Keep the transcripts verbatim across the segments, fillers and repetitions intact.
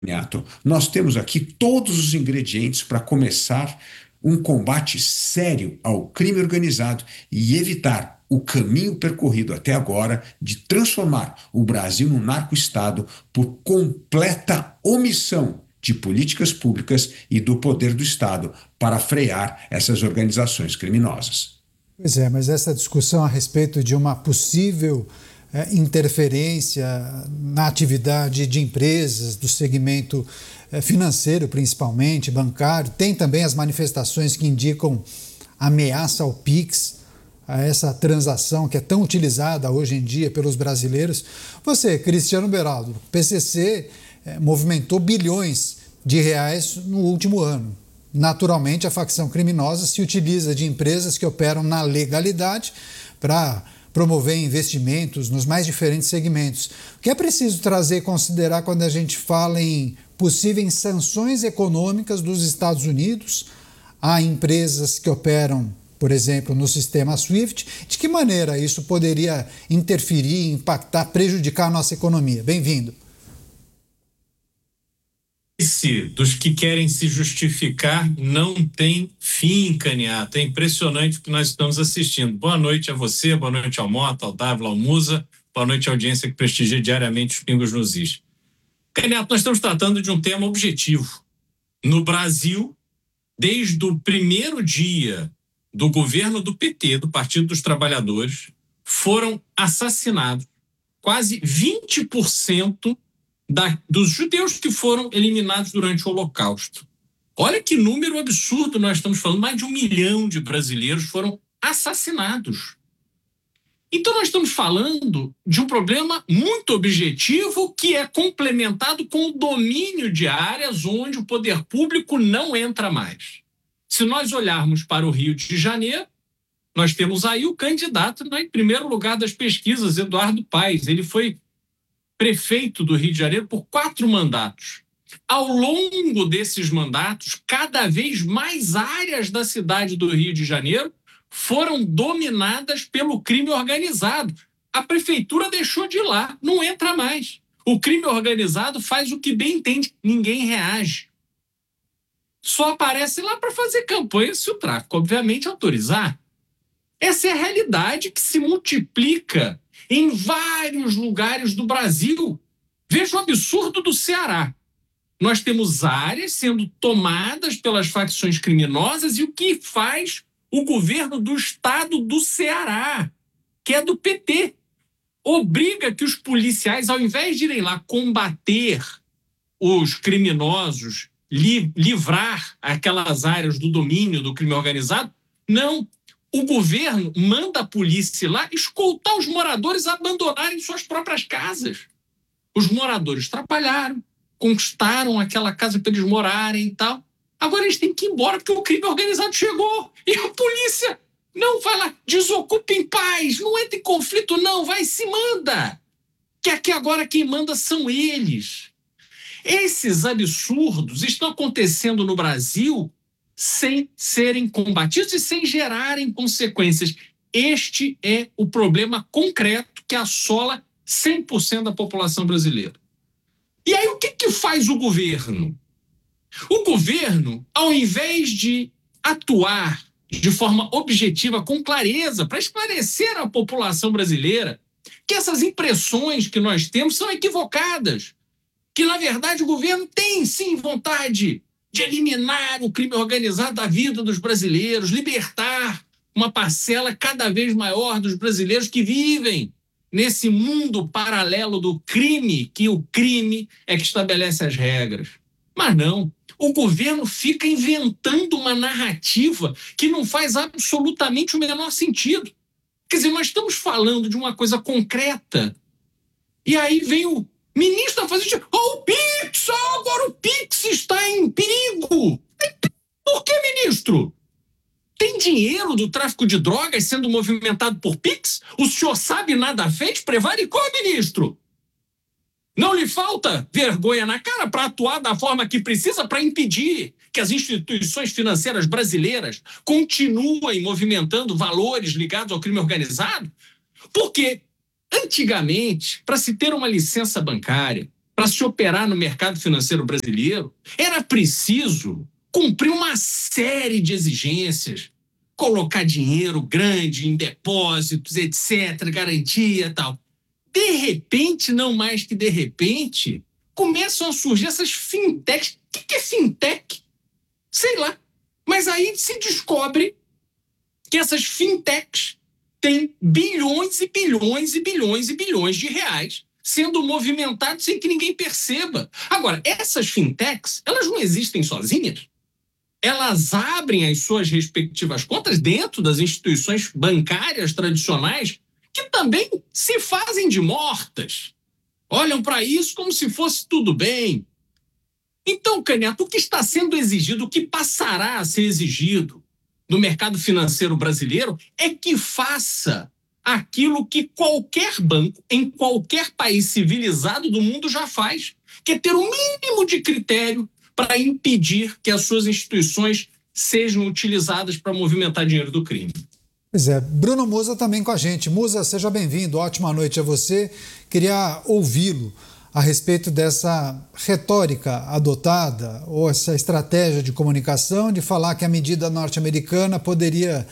Niato, nós temos aqui todos os ingredientes para começar um combate sério ao crime organizado e evitar o caminho percorrido até agora de transformar o Brasil num narco-estado por completa omissão de políticas públicas e do poder do Estado para frear essas organizações criminosas. Pois é, mas essa discussão a respeito de uma possível eh, interferência na atividade de empresas, do segmento eh, financeiro, principalmente, bancário, tem também as manifestações que indicam ameaça ao Pix, a essa transação que é tão utilizada hoje em dia pelos brasileiros. Você, Cristiano Beraldo, o P C C eh, movimentou bilhões de reais no último ano. Naturalmente, a facção criminosa se utiliza de empresas que operam na legalidade para promover investimentos nos mais diferentes segmentos. O que é preciso trazer e considerar quando a gente fala em possíveis sanções econômicas dos Estados Unidos a empresas que operam, por exemplo, no sistema SWIFT? De que maneira isso poderia interferir, impactar, prejudicar a nossa economia? Bem-vindo. Esse dos que querem se justificar não tem fim, Caniato. É impressionante o que nós estamos assistindo. Boa noite a você, boa noite ao Mota, ao Dávila, ao Musa, boa noite à audiência que prestigia diariamente os Pingos nos Is. Caniato, nós estamos tratando de um tema objetivo. No Brasil, desde o primeiro dia do governo do P T, do Partido dos Trabalhadores, foram assassinados quase vinte por cento Da, dos judeus que foram eliminados durante o Holocausto. Olha que número absurdo nós estamos falando, mais de um milhão de brasileiros foram assassinados. Então nós estamos falando de um problema muito objetivo que é complementado com o domínio de áreas onde o poder público não entra mais. Se nós olharmos para o Rio de Janeiro, nós temos aí o candidato, né, em primeiro lugar das pesquisas, Eduardo Paes. Ele foi prefeito do Rio de Janeiro por quatro mandatos. Ao longo desses mandatos, cada vez mais áreas da cidade do Rio de Janeiro foram dominadas pelo crime organizado. A prefeitura deixou de ir lá, não entra mais. O crime organizado faz o que bem entende, ninguém reage. Só aparece lá para fazer campanha se o tráfico, obviamente, autorizar. Essa é a realidade que se multiplica em vários lugares do Brasil. Veja o absurdo do Ceará. Nós temos áreas sendo tomadas pelas facções criminosas e o que faz o governo do estado do Ceará, que é do P T, obriga que os policiais, ao invés de irem lá combater os criminosos, li- livrar aquelas áreas do domínio do crime organizado, não. O governo manda a polícia lá escoltar os moradores a abandonarem suas próprias casas. Os moradores trabalharam, conquistaram aquela casa para eles morarem e tal. Agora eles têm que ir embora porque o crime organizado chegou. E a polícia não vai lá, desocupa em paz, não entra em conflito não, vai e se manda. Que aqui agora quem manda são eles. Esses absurdos estão acontecendo no Brasil sem serem combatidos e sem gerarem consequências. Este é o problema concreto que assola cem por cento da população brasileira. E aí o que, que faz o governo? O governo, ao invés de atuar de forma objetiva, com clareza, para esclarecer a população brasileira que essas impressões que nós temos são equivocadas, que, na verdade, o governo tem, sim, vontade de eliminar o crime organizado da vida dos brasileiros, libertar uma parcela cada vez maior dos brasileiros que vivem nesse mundo paralelo do crime, que o crime é que estabelece as regras. Mas não, o governo fica inventando uma narrativa que não faz absolutamente o menor sentido. Quer dizer, nós estamos falando de uma coisa concreta e aí vem o ministro a fazer... Oh, o Pix! Oh, agora o Pix está em perigo! Por que, ministro? Tem dinheiro do tráfico de drogas sendo movimentado por Pix? O senhor sabe nada fez? Prevaricou, ministro? Não lhe falta vergonha na cara para atuar da forma que precisa para impedir que as instituições financeiras brasileiras continuem movimentando valores ligados ao crime organizado? Porque, antigamente, para se ter uma licença bancária, para se operar no mercado financeiro brasileiro, era preciso cumprir uma série de exigências, colocar dinheiro grande em depósitos, etcétera, garantia e tal. De repente, não mais que de repente, começam a surgir essas fintechs. O que é fintech? Sei lá. Mas aí se descobre que essas fintechs têm bilhões e bilhões e bilhões e bilhões de reais sendo movimentados sem que ninguém perceba. Agora, essas fintechs, elas não existem sozinhas. Elas abrem as suas respectivas contas dentro das instituições bancárias tradicionais que também se fazem de mortas. Olham para isso como se fosse tudo bem. Então, Caneto, o que está sendo exigido, o que passará a ser exigido no mercado financeiro brasileiro é que faça aquilo que qualquer banco em qualquer país civilizado do mundo já faz, que é ter o mínimo de critério para impedir que as suas instituições sejam utilizadas para movimentar dinheiro do crime. Pois é, Bruno Musa também com a gente. Musa, seja bem-vindo, ótima noite a você. Queria ouvi-lo a respeito dessa retórica adotada ou essa estratégia de comunicação de falar que a medida norte-americana poderia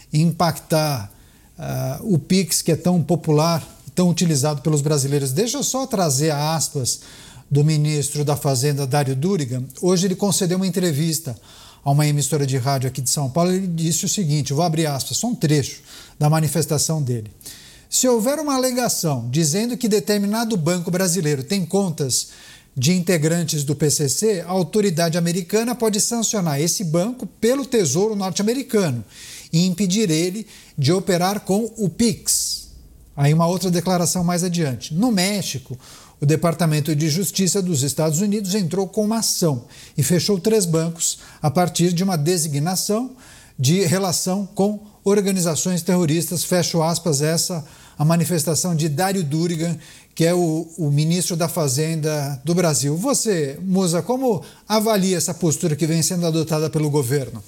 impactar uh, o Pix, que é tão popular e tão utilizado pelos brasileiros. Deixa eu só trazer aspas do ministro da Fazenda, Dário Durigan. Hoje ele concedeu uma entrevista a uma emissora de rádio aqui de São Paulo. Ele disse o seguinte, eu vou abrir aspas, só um trecho da manifestação dele. Se houver uma alegação dizendo que determinado banco brasileiro tem contas de integrantes do P C C, a autoridade americana pode sancionar esse banco pelo Tesouro norte-americano e impedir ele de operar com o Pix. Aí uma outra declaração mais adiante. No México, o Departamento de Justiça dos Estados Unidos entrou com uma ação e fechou três bancos a partir de uma designação de relação com organizações terroristas. Fecho aspas, essa a manifestação de Dário Durigan, que é o, o ministro da Fazenda do Brasil. Você, Musa, como avalia essa postura que vem sendo adotada pelo governo?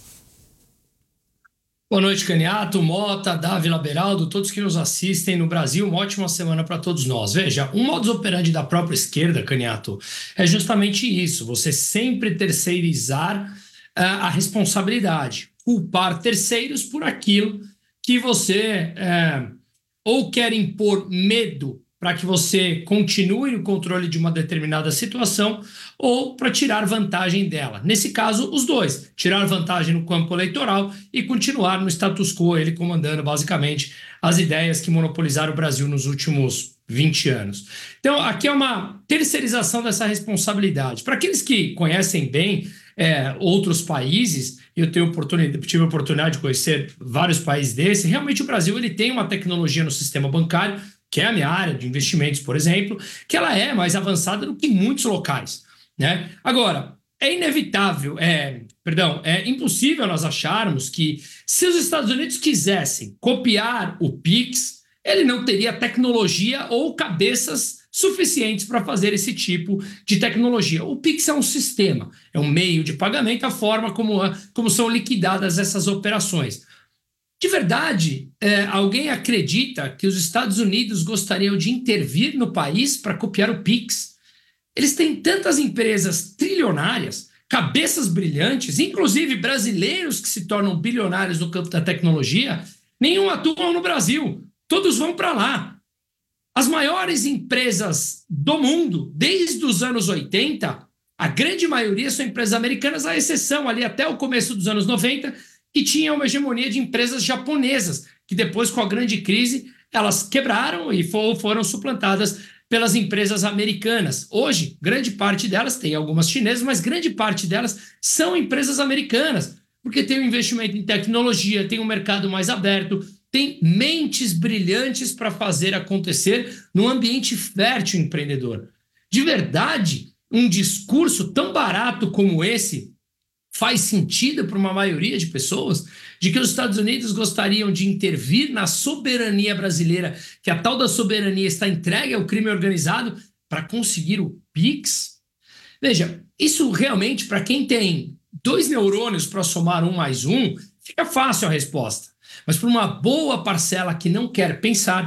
Boa noite, Caniato, Mota, Dávila, Beraldo, todos que nos assistem no Brasil. Uma ótima semana para todos nós. Veja, um modus operandi da própria esquerda, Caniato, é justamente isso. Você sempre terceirizar uh, a responsabilidade. Culpar terceiros por aquilo que você uh, ou quer impor medo para que você continue no controle de uma determinada situação ou para tirar vantagem dela. Nesse caso, os dois. Tirar vantagem no campo eleitoral e continuar no status quo, ele comandando basicamente as ideias que monopolizaram o Brasil nos últimos vinte anos. Então, aqui é uma terceirização dessa responsabilidade. Para aqueles que conhecem bem é, outros países, eu tenho oportunidade, tive a oportunidade de conhecer vários países desses, realmente o Brasil ele tem uma tecnologia no sistema bancário, que é a minha área de investimentos, por exemplo, que ela é mais avançada do que muitos locais, né? Agora, é inevitável, é, perdão, é impossível nós acharmos que se os Estados Unidos quisessem copiar o Pix, ele não teria tecnologia ou cabeças suficientes para fazer esse tipo de tecnologia. O Pix é um sistema, é um meio de pagamento, a forma como, como são liquidadas essas operações. De verdade, é, alguém acredita que os Estados Unidos gostariam de intervir no país para copiar o Pix? Eles têm tantas empresas trilionárias, cabeças brilhantes, inclusive brasileiros que se tornam bilionários no campo da tecnologia, nenhum atuam no Brasil, todos vão para lá. As maiores empresas do mundo, desde os anos oitenta, a grande maioria são empresas americanas, à exceção ali até o começo dos anos noventa, que tinha uma hegemonia de empresas japonesas, que depois, com a grande crise, elas quebraram e foram suplantadas pelas empresas americanas. Hoje, grande parte delas, tem algumas chinesas, mas grande parte delas são empresas americanas, porque tem um investimento em tecnologia, tem um mercado mais aberto, tem mentes brilhantes para fazer acontecer num ambiente fértil empreendedor. De verdade, um discurso tão barato como esse faz sentido para uma maioria de pessoas de que os Estados Unidos gostariam de intervir na soberania brasileira, que a tal da soberania está entregue ao crime organizado para conseguir o Pix? Veja, isso realmente, para quem tem dois neurônios para somar um mais um, fica fácil a resposta. Mas para uma boa parcela que não quer pensar,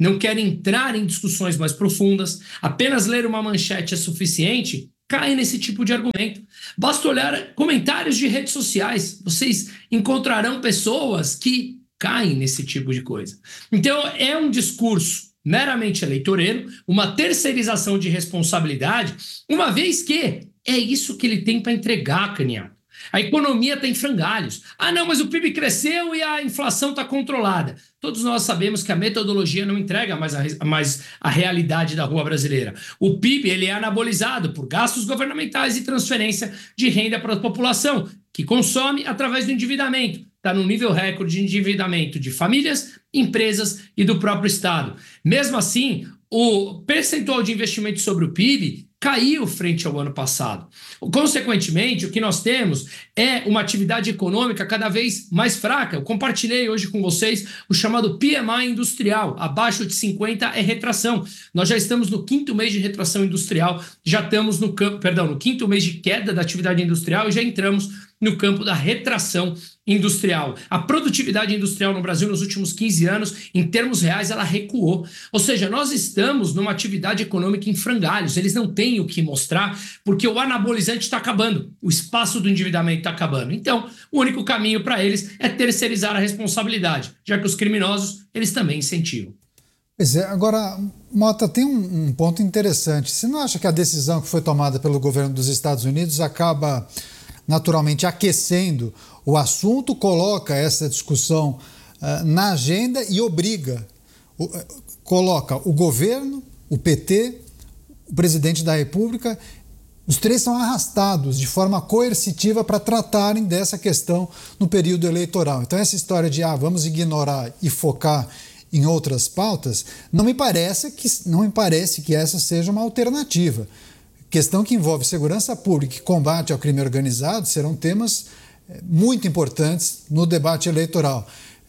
não quer entrar em discussões mais profundas, apenas ler uma manchete é suficiente, caem nesse tipo de argumento. Basta olhar comentários de redes sociais, vocês encontrarão pessoas que caem nesse tipo de coisa. Então é um discurso meramente eleitoreiro, uma terceirização de responsabilidade, uma vez que é isso que ele tem para entregar, Caniato. A economia está em frangalhos. Ah, não, mas o P I B cresceu e a inflação está controlada. Todos nós sabemos que a metodologia não entrega mais a, mais a realidade da rua brasileira. O P I B ele é anabolizado por gastos governamentais e transferência de renda para a população, que consome através do endividamento. Está no nível recorde de endividamento de famílias, empresas e do próprio Estado. Mesmo assim, o percentual de investimento sobre o P I B caiu frente ao ano passado. Consequentemente, o que nós temos é uma atividade econômica cada vez mais fraca. Eu compartilhei hoje com vocês o chamado P M I industrial. Abaixo de cinquenta é retração. Nós já estamos no quinto mês de retração industrial, já estamos no campo, perdão, no quinto mês de queda da atividade industrial e já entramos no campo da retração industrial. A produtividade industrial no Brasil nos últimos quinze anos, em termos reais, ela recuou. Ou seja, nós estamos numa atividade econômica em frangalhos. Eles não têm o que mostrar porque o anabolizante está acabando, o espaço do endividamento está acabando. Então, o único caminho para eles é terceirizar a responsabilidade, já que os criminosos, eles também incentivam. Pois é, agora, Mota, tem um, um ponto interessante. Você não acha que a decisão que foi tomada pelo governo dos Estados Unidos acaba naturalmente aquecendo o assunto, coloca essa discussão uh, na agenda e obriga, uh, coloca o governo, o P T, o presidente da República, os três são arrastados de forma coercitiva para tratarem dessa questão no período eleitoral. Então essa história de ah, vamos ignorar e focar em outras pautas, não me parece que, não me parece que essa seja uma alternativa. Questão que envolve segurança pública e combate ao crime organizado serão temas muito importantes no debate eleitoral.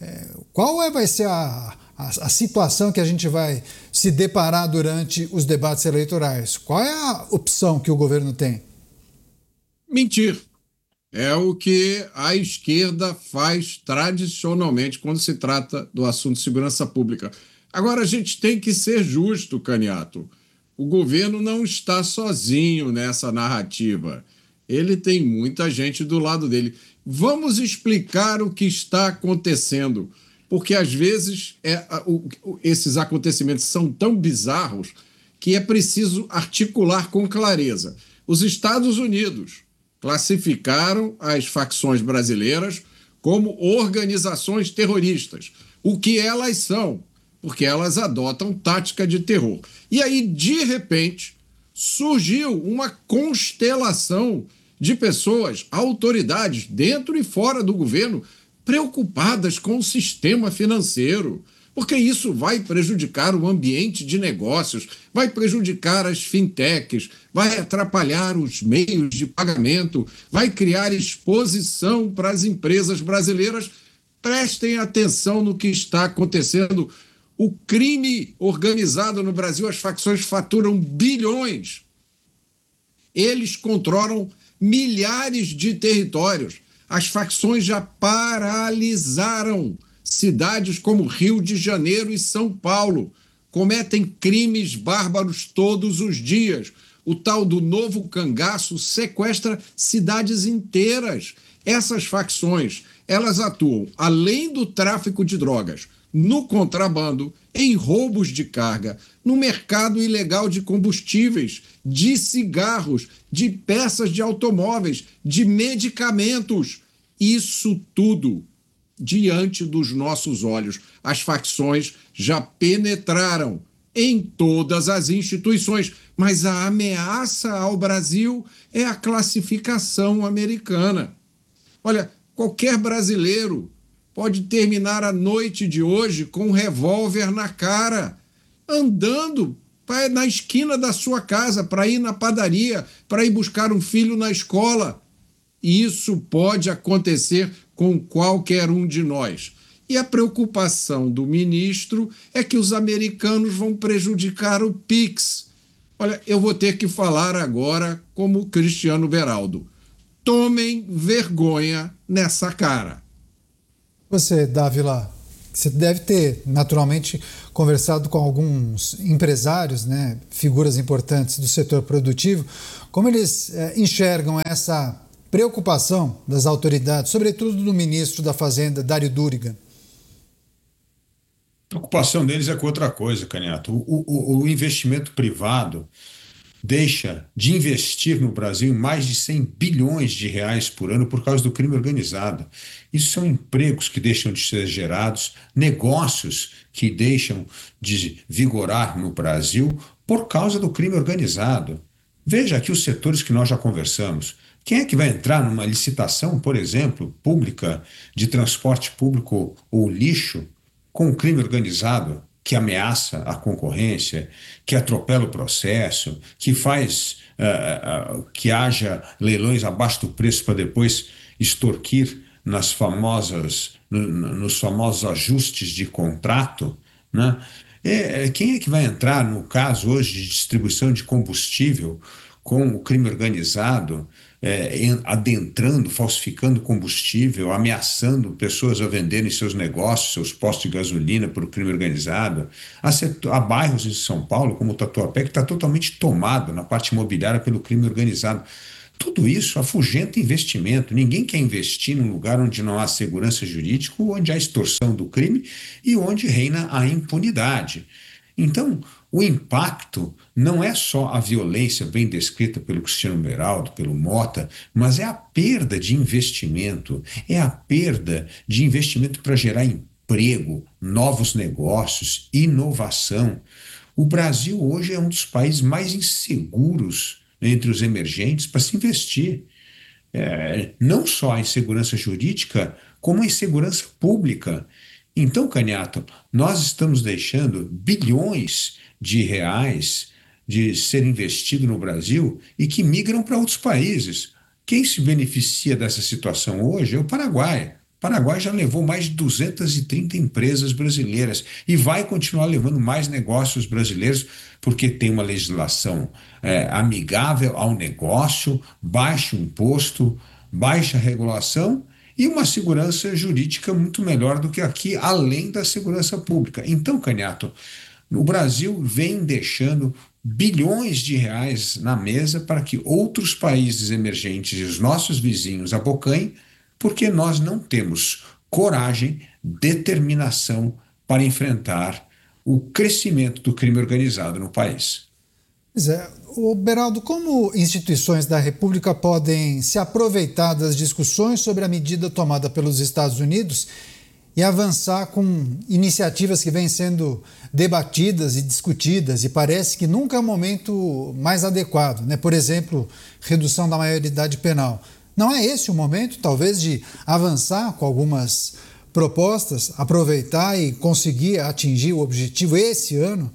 Qual é, vai ser a, a, a situação que a gente vai se deparar durante os debates eleitorais? Qual é a opção que o governo tem? Mentir. É o que a esquerda faz tradicionalmente quando se trata do assunto de segurança pública. Agora, a gente tem que ser justo, Caniato. O governo não está sozinho nessa narrativa. Ele tem muita gente do lado dele. Vamos explicar o que está acontecendo, porque às vezes é, o, esses acontecimentos são tão bizarros que é preciso articular com clareza. Os Estados Unidos classificaram as facções brasileiras como organizações terroristas, o que elas são, porque elas adotam tática de terror. E aí, de repente, surgiu uma constelação de pessoas, autoridades, dentro e fora do governo, preocupadas com o sistema financeiro, porque isso vai prejudicar o ambiente de negócios, vai prejudicar as fintechs, vai atrapalhar os meios de pagamento, vai criar exposição para as empresas brasileiras. Prestem atenção no que está acontecendo. O crime organizado no Brasil, as facções faturam bilhões. Eles controlam milhares de territórios. As facções já paralisaram cidades como Rio de Janeiro e São Paulo. Cometem crimes bárbaros todos os dias. O tal do novo cangaço sequestra cidades inteiras. Essas facções, elas atuam, além do tráfico de drogas, no contrabando, em roubos de carga, no mercado ilegal de combustíveis, de cigarros, de peças de automóveis, de medicamentos. Isso tudo diante dos nossos olhos. As facções já penetraram em todas as instituições, mas a ameaça ao Brasil é a classificação americana. Olha, qualquer brasileiro pode terminar a noite de hoje com um revólver na cara, andando na esquina da sua casa para ir na padaria, para ir buscar um filho na escola. E isso pode acontecer com qualquer um de nós. E a preocupação do ministro é que os americanos vão prejudicar o Pix. Olha, eu vou ter que falar agora como Cristiano Beraldo. Tomem vergonha nessa cara. Você, Dávila. Você deve ter, naturalmente, conversado com alguns empresários, né, figuras importantes do setor produtivo, como eles é, enxergam essa preocupação das autoridades, sobretudo do ministro da Fazenda, Dário Durigan. A preocupação deles é com outra coisa, Canhato. O, o, o investimento privado deixa de investir no Brasil em mais de cem bilhões de reais por ano por causa do crime organizado. Isso são empregos que deixam de ser gerados, negócios que deixam de vigorar no Brasil por causa do crime organizado. Veja aqui os setores que nós já conversamos. Quem é que vai entrar numa licitação, por exemplo, pública de transporte público ou lixo com o crime organizado que ameaça a concorrência, que atropela o processo, que faz uh, uh, que haja leilões abaixo do preço para depois extorquir nas famosas, no, nos famosos ajustes de contrato, né? É, quem é que vai entrar no caso hoje de distribuição de combustível com o crime organizado, é, adentrando, falsificando combustível, ameaçando pessoas a venderem seus negócios, seus postos de gasolina por crime organizado? Há, setor, há bairros em São Paulo, como o Tatuapé, que está totalmente tomado na parte imobiliária pelo crime organizado. Tudo isso afugenta investimento. Ninguém quer investir num lugar onde não há segurança jurídica, onde há extorsão do crime e onde reina a impunidade. Então, o impacto não é só a violência bem descrita pelo Cristiano Beraldo, pelo Mota, mas é a perda de investimento, é a perda de investimento para gerar emprego, novos negócios, inovação. O Brasil hoje é um dos países mais inseguros entre os emergentes para se investir. É, não só a insegurança jurídica, como a insegurança pública. Então, Canhato, nós estamos deixando bilhões de reais de ser investido no Brasil e que migram para outros países. Quem se beneficia dessa situação hoje é o Paraguai. O Paraguai já levou mais de duzentas e trinta empresas brasileiras e vai continuar levando mais negócios brasileiros porque tem uma legislação é, amigável ao negócio, baixo imposto, baixa regulação e uma segurança jurídica muito melhor do que aqui, além da segurança pública. Então, Canhato, o Brasil vem deixando bilhões de reais na mesa para que outros países emergentes e os nossos vizinhos abocanhem, porque nós não temos coragem, determinação para enfrentar o crescimento do crime organizado no país. Pois é. O Beraldo, como instituições da República podem se aproveitar das discussões sobre a medida tomada pelos Estados Unidos e avançar com iniciativas que vêm sendo debatidas e discutidas, e parece que nunca é o momento mais adequado, né? Por exemplo, redução da maioridade penal. Não é esse o momento, talvez, de avançar com algumas propostas, aproveitar e conseguir atingir o objetivo esse ano?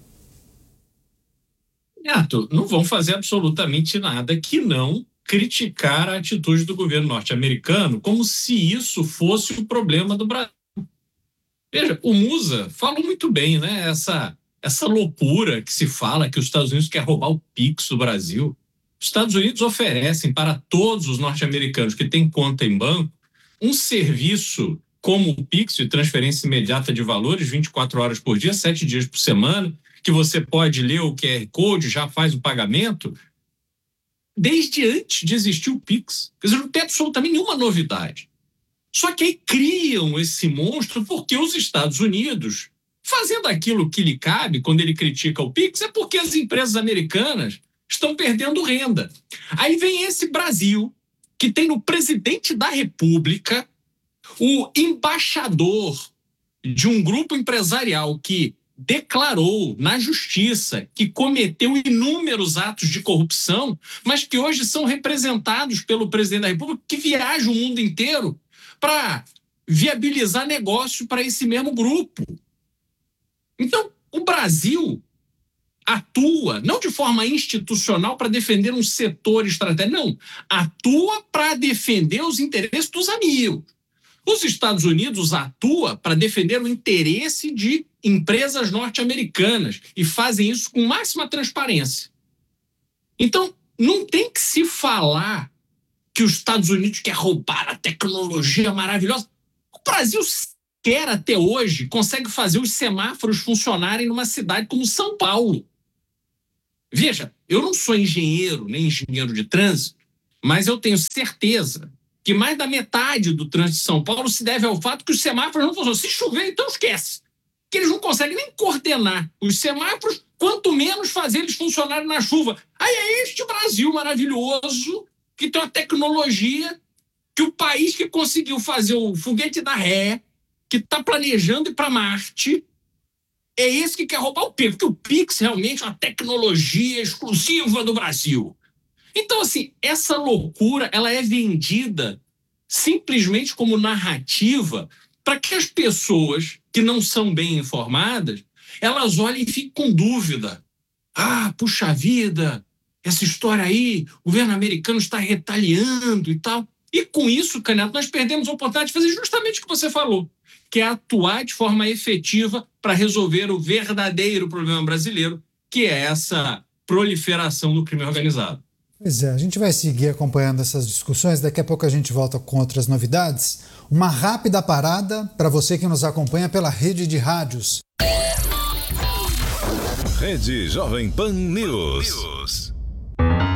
Neto, não vão fazer absolutamente nada que não criticar a atitude do governo norte-americano como se isso fosse o problema do Brasil. Veja, o Musa falou muito bem, né? Essa, essa loucura que se fala que os Estados Unidos querem roubar o Pix do Brasil. Os Estados Unidos oferecem para todos os norte-americanos que têm conta em banco um serviço como o Pix, de transferência imediata de valores, vinte e quatro horas por dia, sete dias por semana, que você pode ler o Q R Code, já faz o pagamento, desde antes de existir o Pix. Quer dizer, não tem absolutamente nenhuma novidade. Só que aí criam esse monstro porque os Estados Unidos, fazendo aquilo que lhe cabe quando ele critica o Pix, é porque as empresas americanas estão perdendo renda. Aí vem esse Brasil, que tem no presidente da República o embaixador de um grupo empresarial que declarou na justiça que cometeu inúmeros atos de corrupção, mas que hoje são representados pelo presidente da República, que viaja o mundo inteiro para viabilizar negócio para esse mesmo grupo. Então, o Brasil atua, não de forma institucional para defender um setor estratégico, não, atua para defender os interesses dos amigos. Os Estados Unidos atua para defender o interesse de empresas norte-americanas e fazem isso com máxima transparência. Então, não tem que se falar que os Estados Unidos quer roubar a tecnologia maravilhosa. O Brasil sequer até hoje consegue fazer os semáforos funcionarem numa cidade como São Paulo. Veja, eu não sou engenheiro, nem engenheiro de trânsito, mas eu tenho certeza que mais da metade do trânsito de São Paulo se deve ao fato que os semáforos não funcionam. Se chover, então esquece. Que eles não conseguem nem coordenar os semáforos, quanto menos fazer eles funcionarem na chuva. Aí é este Brasil maravilhoso, que tem uma tecnologia, que o país que conseguiu fazer o foguete da ré, que está planejando ir para Marte, é esse que quer roubar o Pix, porque o Pix realmente é uma tecnologia exclusiva do Brasil. Então, assim, essa loucura, ela é vendida simplesmente como narrativa para que as pessoas que não são bem informadas, elas olhem e fiquem com dúvida. Ah, puxa vida, essa história aí, o governo americano está retaliando e tal. E com isso, Candidato, nós perdemos a oportunidade de fazer justamente o que você falou, que é atuar de forma efetiva para resolver o verdadeiro problema brasileiro, que é essa proliferação do crime organizado. Pois é, a gente vai seguir acompanhando essas discussões, daqui a pouco a gente volta com outras novidades. Uma rápida parada para você que nos acompanha pela rede de rádios. Rede Jovem Pan News.